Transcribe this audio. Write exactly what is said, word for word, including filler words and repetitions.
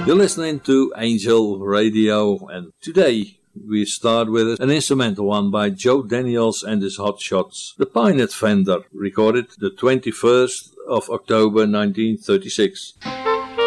You're listening to Angel Radio, and today we start with an instrumental one by Joe Daniels and his Hot Shots, The Piney Fender, recorded the twenty-first of October nineteen thirty-six.